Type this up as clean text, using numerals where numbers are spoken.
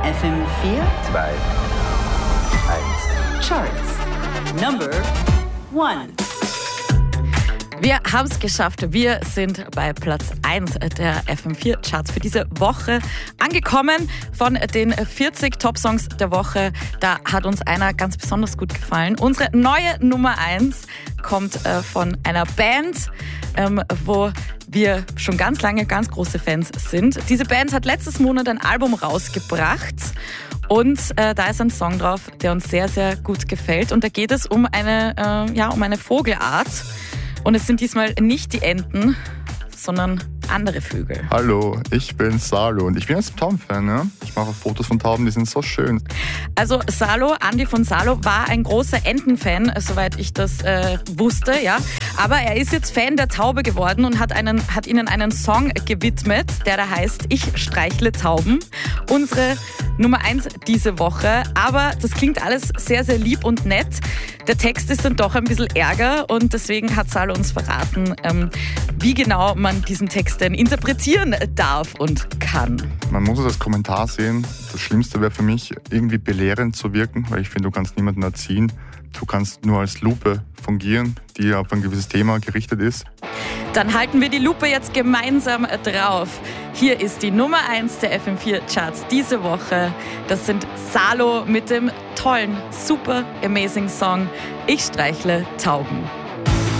FM4 2, 1. Charts. Number 1. Wir haben es geschafft. Wir sind bei Platz 1 der FM4 Charts für diese Woche angekommen. Von den 40 Top-Songs der Woche, da hat uns einer ganz besonders gut gefallen. Unsere neue Nummer 1 kommt von einer Band, wo wir schon ganz lange ganz große Fans sind. Diese Band hat letztes Monat ein Album rausgebracht. Und da ist ein Song drauf, der uns sehr, sehr gut gefällt. Und da geht es um eine Vogelart. Und es sind diesmal nicht die Enten, sondern andere Vögel. Hallo, ich bin Salo und ich bin jetzt ein Taubenfan. Ja? Ich mache Fotos von Tauben, die sind so schön. Also Salo, Andi von Salo, war ein großer Entenfan, soweit ich das wusste, ja. Aber er ist jetzt Fan der Taube geworden und hat ihnen einen Song gewidmet, der da heißt Ich streichle Tauben. Unsere Nummer 1 diese Woche. Aber das klingt alles sehr, sehr lieb und nett. Der Text ist dann doch ein bisschen Ärger und deswegen hat Salo uns verraten, wie genau man diesen Text denn interpretieren darf und kann. Man muss es als Kommentar sehen. Das Schlimmste wäre für mich, irgendwie belehrend zu wirken, weil ich finde, du kannst niemanden erziehen. Du kannst nur als Lupe fungieren, die auf ein gewisses Thema gerichtet ist. Dann halten wir die Lupe jetzt gemeinsam drauf. Hier ist die Nummer 1 der FM4 Charts diese Woche. Das sind Salo mit dem tollen, super amazing Song Ich streichle Tauben.